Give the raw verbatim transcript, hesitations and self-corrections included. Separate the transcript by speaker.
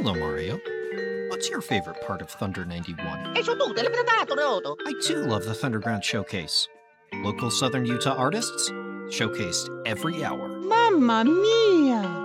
Speaker 1: Hello, Mario. What's your favorite part of Thunder ninety-one?
Speaker 2: E su tutte le puntate, Roto.
Speaker 1: I too love the Thunderground Showcase. Local Southern Utah artists showcased every hour.
Speaker 3: Mamma mia!